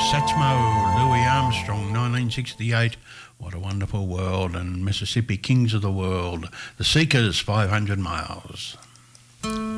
Satchmo, Louis Armstrong, 1968. What a Wonderful World. And Mississippi Kings of the World. The Seekers, 500 Miles.